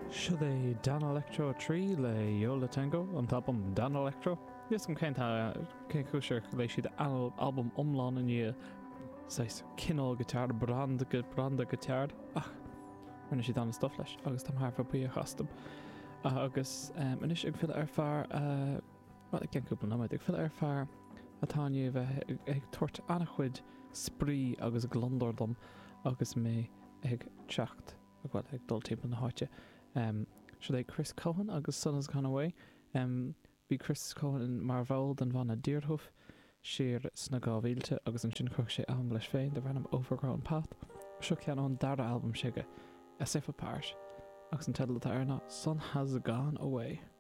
Should they Dan Electro 3 le Yola Tango an album Dan Electro? Yes, I'm kind kusher le she the album omlan in ye says kinol guitar brand guitar. When she done stuff lesh agus tam har for be custom. Agus and is feel far wat ik ken couple na ik feel far atanje ve tort anachwid spree agus glondordom agus me ag chacht wat ag dul tip in hartje. Should I Chris Cohen agus son has gone away. Be Chris Cohen in Marvold and Van a Deerhof sheer snagavilte agus an sin cook sé am leis féin de random overgrown path. Shook an on dara album shige a safe parish agus an title that son has gone away.